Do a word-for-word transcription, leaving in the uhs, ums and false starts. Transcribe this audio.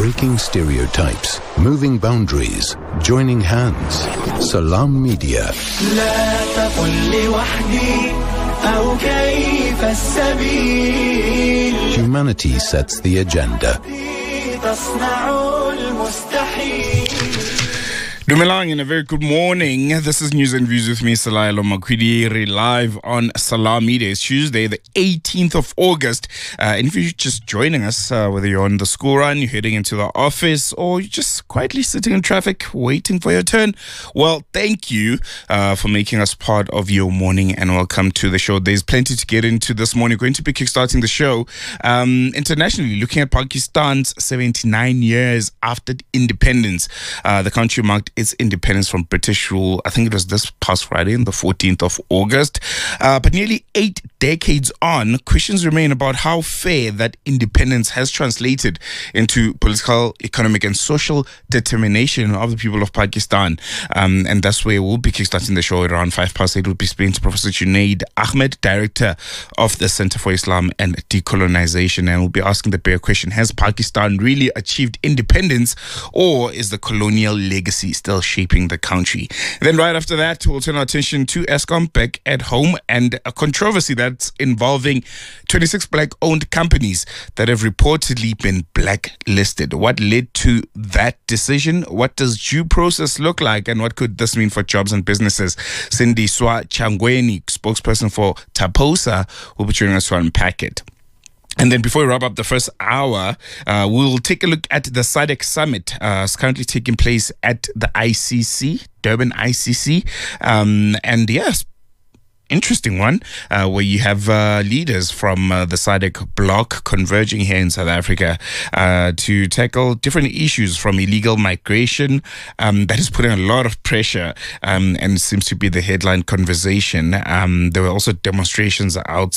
Breaking stereotypes, moving boundaries, joining hands. Salam Media. لا تقل لي وحدي أو كيف السبيل. Humanity sets the agenda. تصنع المستحيل. Dumelang and a very good morning. This is News and Views with me, Salailo Makwidiri, live on Salam Media. It's Tuesday, the eighteenth of August. Uh, and if you're just joining us, uh, whether you're on the school run, you're heading into the office, or you're just quietly sitting in traffic waiting for your turn, well, thank you uh, for making us part of your morning and welcome to the show. There's plenty to get into this morning. We're going to be kickstarting the show um, internationally, looking at Pakistan's seventy-nine years after independence. Uh, the country marked its independence from British rule. I think it was this past Friday, on the fourteenth of August. Uh, but nearly eight decades on, questions remain about how fair that independence has translated into political, economic, and social determination of the people of Pakistan. Um, and that's where we'll be kickstarting the show at around five past eight. We'll be speaking to Professor Junaid Ahmed, Director of the Center for Islam and Decolonization. And we'll be asking the bare question: has Pakistan really achieved independence, or is the colonial legacy still shaping the country? And then right after that, we'll turn our attention to Eskom back at home and a controversy that's involving twenty-six black-owned companies that have reportedly been blacklisted. What led to that decision? What does due process look like? And what could this mean for jobs and businesses? Cindy Swa Changweni, spokesperson for TAPOSA, will be joining us to unpack it. And then before we wrap up the first hour, uh, we'll take a look at the S A D C Summit. Uh, it's currently taking place at the I C C, Durban I C C. Um, and yes, interesting one, uh, where you have uh, leaders from uh, the S A D C bloc converging here in South Africa uh, to tackle different issues, from illegal migration um, that is putting a lot of pressure um, and seems to be the headline conversation. Um, there were also demonstrations out